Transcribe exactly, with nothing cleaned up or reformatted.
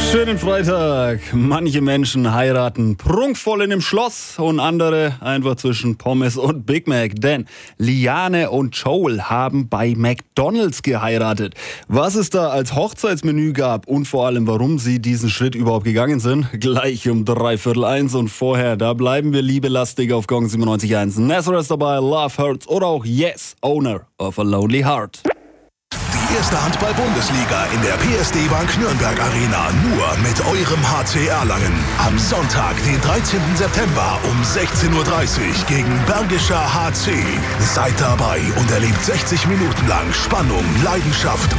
Schönen Freitag. Manche Menschen heiraten prunkvoll in einem Schloss und andere einfach zwischen Pommes und Big Mac. Denn Liane und Joel haben bei McDonald's geheiratet. Was es da als Hochzeitsmenü gab und vor allem, warum sie diesen Schritt überhaupt gegangen sind, gleich um dreiviertel eins. Und vorher, da bleiben wir liebelastig auf Gong siebenundneunzig Komma eins. Nazareth ist dabei, Love Hurts oder auch Yes, Owner of a Lonely Heart. Die erste Handball-Bundesliga in der P S D Bank Nürnberg Arena, nur mit eurem H C Erlangen. Am Sonntag, den dreizehnten September um sechzehn Uhr dreißig gegen Bergischer H C. Seid dabei und erlebt sechzig Minuten lang Spannung, Leidenschaft